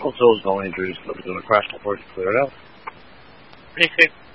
Couple souls, no injuries, but we're going to crash the horse to clear it out. Pretty safe.